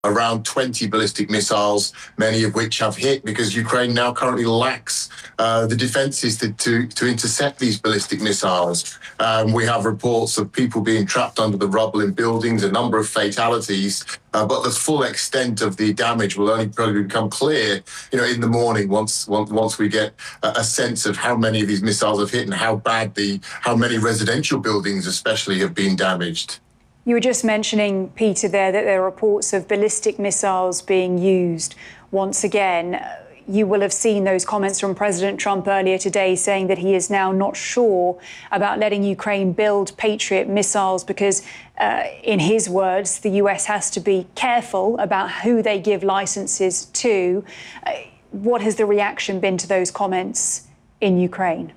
around 20 ballistic missiles, many of which have hit because Ukraine now currently lacks the defenses to intercept these ballistic missiles. We have reports of people being trapped under the rubble in buildings, a number of fatalities, but the full extent of the damage will only probably become clear, in the morning once we get a sense of how many of these missiles have hit and how many residential buildings especially have been damaged. You were just mentioning, Peter, there that there are reports of ballistic missiles being used once again. You will have seen those comments from President Trump earlier today saying that he is now not sure about letting Ukraine build Patriot missiles because, in his words, the US has to be careful about who they give licenses to. What has the reaction been to those comments in Ukraine?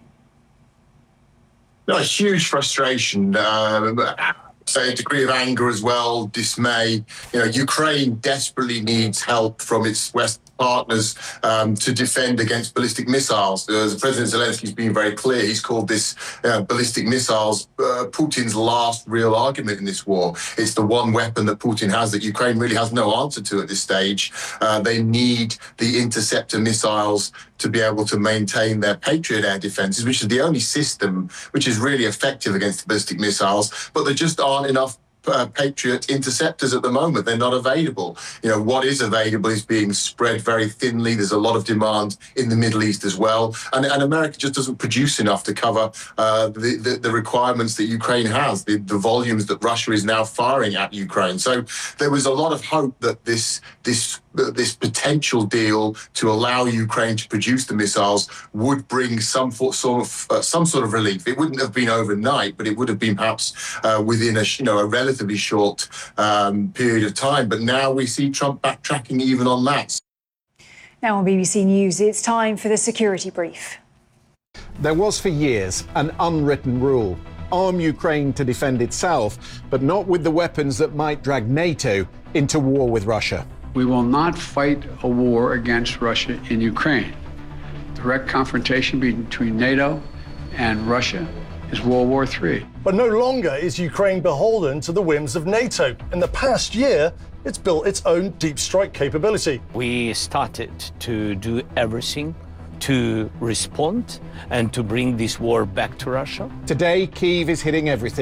No, a huge frustration. Say a degree of anger as well, dismay. Ukraine desperately needs help from its West partners to defend against ballistic missiles. President Zelensky's been very clear. He's called this ballistic missiles Putin's last real argument in this war. It's the one weapon that Putin has that Ukraine really has no answer to at this stage. They need the interceptor missiles to be able to maintain their Patriot air defenses, which is the only system which is really effective against ballistic missiles, but there just aren't enough Patriot interceptors at the moment. They're not available. What is available is being spread very thinly. There's a lot of demand in the Middle East as well. And America just doesn't produce enough to cover the requirements that Ukraine has, the volumes that Russia is now firing at Ukraine. So there was a lot of hope that this potential deal to allow Ukraine to produce the missiles would bring some sort of relief. It wouldn't have been overnight, but it would have been perhaps within a relatively short period of time. But now we see Trump backtracking even on that. Now on BBC News, it's time for the security brief. There was for years an unwritten rule: arm Ukraine to defend itself, but not with the weapons that might drag NATO into war with Russia. We will not fight a war against Russia in Ukraine. Direct confrontation between NATO and Russia is World War III. But no longer is Ukraine beholden to the whims of NATO. In the past year, it's built its own deep strike capability. We started to do everything to respond and to bring this war back to Russia. Today, Kyiv is hitting everything